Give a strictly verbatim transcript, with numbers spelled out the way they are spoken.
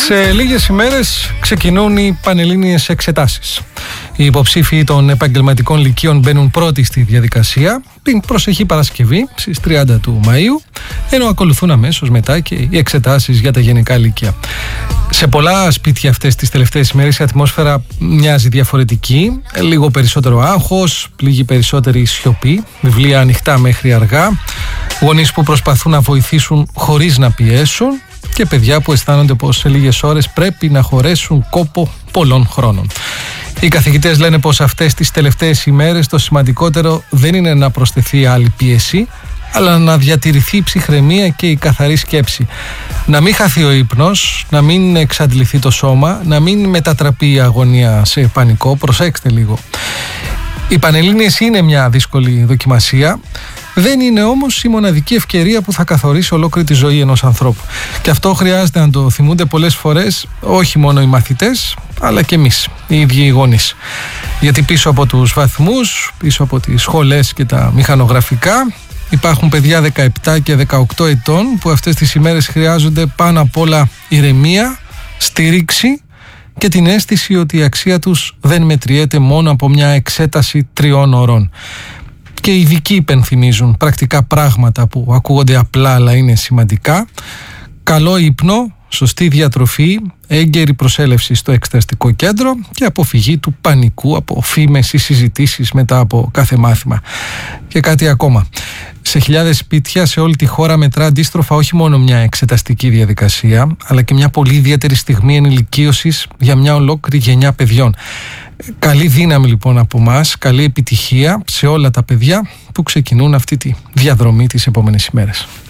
Σε λίγες ημέρες ξεκινούν οι πανελλήνιες εξετάσεις. Οι υποψήφοι των επαγγελματικών λυκείων μπαίνουν πρώτοι στη διαδικασία την προσεχή Παρασκευή στις τριάντα του Μαΐου, ενώ ακολουθούν αμέσως μετά και οι εξετάσεις για τα γενικά λύκεια. Σε πολλά σπίτια αυτές τις τελευταίες ημέρες η ατμόσφαιρα μοιάζει διαφορετική. Λίγο περισσότερο άγχος, λίγη περισσότερη σιωπή, βιβλία ανοιχτά μέχρι αργά, γονείς που προσπαθούν να βοηθήσουν χωρίς να πιέσουν και παιδιά που αισθάνονται πως σε λίγες ώρες πρέπει να χωρέσουν κόπο πολλών χρόνων. Οι καθηγητές λένε πως αυτές τις τελευταίες ημέρες το σημαντικότερο δεν είναι να προσθεθεί άλλη πίεση, αλλά να διατηρηθεί η ψυχραιμία και η καθαρή σκέψη. Να μην χαθεί ο ύπνος, να μην εξαντληθεί το σώμα, να μην μετατραπεί η αγωνία σε πανικό. Προσέξτε λίγο. Οι Πανελλήνιες είναι μια δύσκολη δοκιμασία. Δεν είναι όμως η μοναδική ευκαιρία που θα καθορίσει ολόκληρη τη ζωή ενός ανθρώπου. Και αυτό χρειάζεται να το θυμούνται πολλές φορές, όχι μόνο οι μαθητές, αλλά και εμείς, οι ίδιοι οι γονείς. Γιατί πίσω από τους βαθμούς, πίσω από τις σχολές και τα μηχανογραφικά, υπάρχουν παιδιά δεκαεπτά και δεκαοκτώ ετών που αυτές τις ημέρες χρειάζονται πάνω απ' όλα ηρεμία, στήριξη και την αίσθηση ότι η αξία τους δεν μετριέται μόνο από μια εξέταση τριών ωρών. Και οι ειδικοί υπενθυμίζουν πρακτικά πράγματα που ακούγονται απλά αλλά είναι σημαντικά. Καλό ύπνο, σωστή διατροφή, έγκαιρη προσέλευση στο εξεταστικό κέντρο και αποφυγή του πανικού από φήμες ή συζητήσεις μετά από κάθε μάθημα. Και κάτι ακόμα. Σε χιλιάδες σπίτια σε όλη τη χώρα μετρά αντίστροφα όχι μόνο μια εξεταστική διαδικασία, αλλά και μια πολύ ιδιαίτερη στιγμή ενηλικίωσης για μια ολόκληρη γενιά παιδιών. Καλή δύναμη λοιπόν από μας, καλή επιτυχία σε όλα τα παιδιά που ξεκινούν αυτή τη διαδρομή τις επόμενες ημέρες.